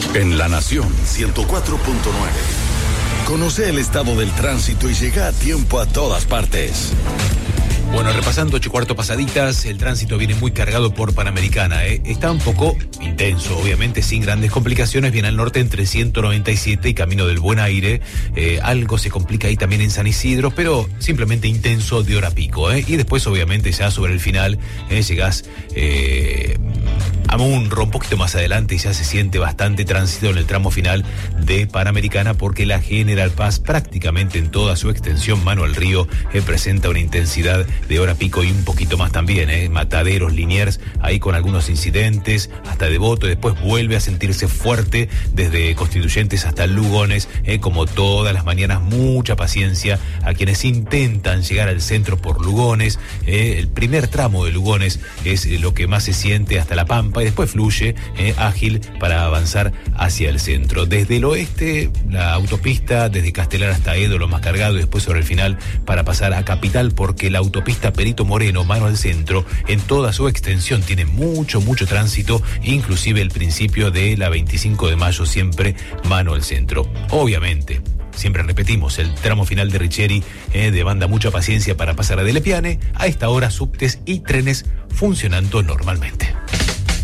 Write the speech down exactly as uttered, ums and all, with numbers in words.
En La Nación ciento cuatro punto nueve. Conoce el estado del tránsito y llega a tiempo a todas partes. Bueno, repasando ocho y cuarto pasaditas, el tránsito viene muy cargado por Panamericana, ¿eh? Está un poco intenso, obviamente, sin grandes complicaciones. Viene al norte entre ciento noventa y siete y Camino del Buen Aire. Eh, algo se complica ahí también en San Isidro, pero simplemente intenso de hora pico, ¿eh? Y después, obviamente, ya sobre el final, ¿eh? llegás eh, a Munro, un poquito más adelante, y ya se siente bastante tránsito en el tramo final de Panamericana, porque la General Paz, prácticamente en toda su extensión, mano al río, eh, presenta una intensidad de hora pico y un poquito más también, ¿eh? Mataderos, Liniers, ahí con algunos incidentes, hasta Devoto, y después vuelve a sentirse fuerte desde Constituyentes hasta Lugones, ¿eh? Como todas las mañanas, mucha paciencia a quienes intentan llegar al centro por Lugones, ¿eh? El primer tramo de Lugones es lo que más se siente hasta La Pampa y después fluye, ¿eh? ágil para avanzar hacia el centro. Desde el oeste, la autopista desde Castelar hasta Edo, lo más cargado, y después sobre el final para pasar a Capital, porque la autopista Perito Moreno, mano al centro, en toda su extensión tiene mucho, mucho tránsito, inclusive el principio de la veinticinco de mayo, siempre mano al centro. Obviamente, siempre repetimos, el tramo final de Richeri eh, demanda mucha paciencia para pasar a Delepiane. A esta hora, subtes y trenes funcionando normalmente.